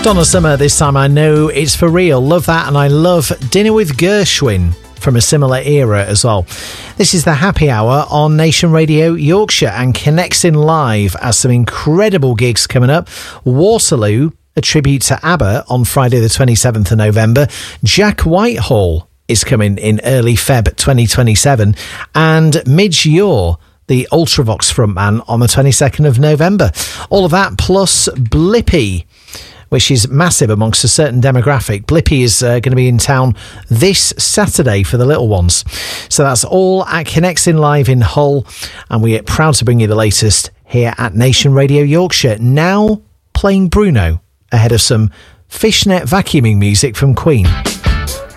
Donna Summer, this time I know it's for real. Love that, and I love Dinner with Gershwin from a similar era as well. This is the Happy Hour on Nation Radio Yorkshire, and Connecting Live has some incredible gigs coming up. Waterloo, a tribute to ABBA on Friday the 27th of November. Jack Whitehall is coming in early Feb 2027, and Midge Ure, the Ultravox frontman, on the 22nd of November. All of that plus Blippi, which is massive amongst a certain demographic. Blippi is going to be in town this Saturday for the little ones. So that's all at Connecting Live in Hull, and we're proud to bring you the latest here at Nation Radio Yorkshire. Now playing Bruno ahead of some fishnet vacuuming music from Queen.